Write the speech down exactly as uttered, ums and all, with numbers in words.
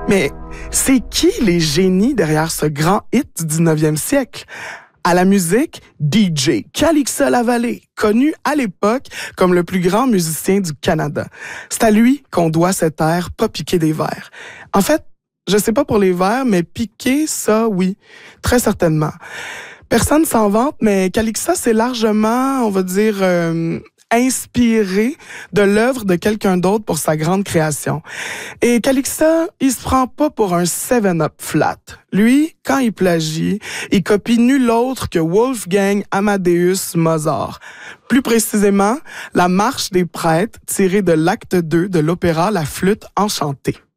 Mais c'est qui les génies derrière ce grand hit du dix-neuvième siècle? À la musique, D J Calixa Lavallée, connu à l'époque comme le plus grand musicien du Canada. C'est à lui qu'on doit cet air Pas piquer des verres. En fait, je sais pas pour les verres, mais piquer, ça, oui, très certainement. Personne s'en vante, mais Calixa, c'est largement, on va dire, euh, inspiré de l'œuvre de quelqu'un d'autre pour sa grande création. Et Calixa, il se prend pas pour un seven up flat. Lui, quand il plagie, il copie nul autre que Wolfgang Amadeus Mozart. Plus précisément, la marche des prêtres tirée de l'acte deux de l'opéra La Flûte enchantée.